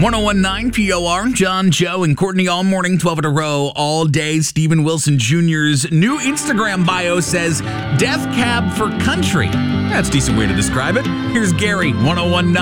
1019 POR, John, Joe, and Courtney all morning, 12 in a row, all day. Steven Wilson Jr.'s new Instagram bio says, Death Cab for Country. That's a decent way to describe it. Here's Gary, 1019.